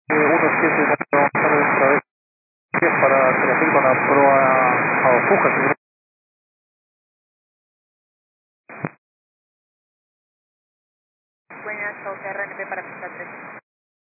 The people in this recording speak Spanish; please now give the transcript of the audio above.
17 otra vez para que le con la prueba a Fuja. Buenas, RNP para pista 3.